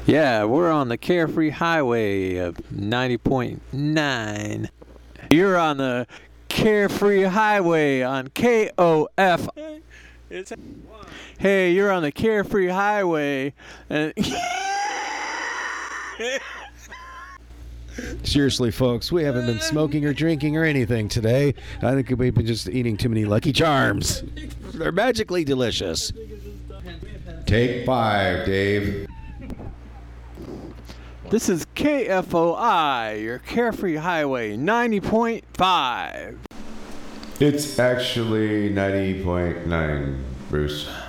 Yeah, we're on the Carefree Highway of 90.9. You're on the Carefree Highway on KOF. Hey, you're on the Carefree Highway. And Seriously, folks, we haven't been smoking or drinking or anything today. I think we've been just eating too many Lucky Charms. They're magically delicious. Take 5, Dave. this is KFOI, your Carefree Highway 90.5. It's actually 90.9, Bruce.